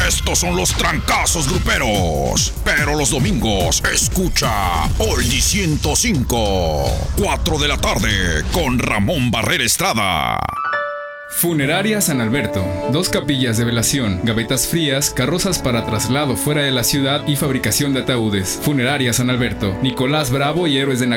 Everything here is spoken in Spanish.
Estos son los trancazos gruperos. Pero los domingos, escucha Oldie 105. 4 de la tarde, con Ramón Barrera Estrada. Funeraria San Alberto. 2 capillas de velación, gavetas frías, carrozas para traslado fuera de la ciudad y fabricación de ataúdes. Funeraria San Alberto. Nicolás Bravo y Héroes de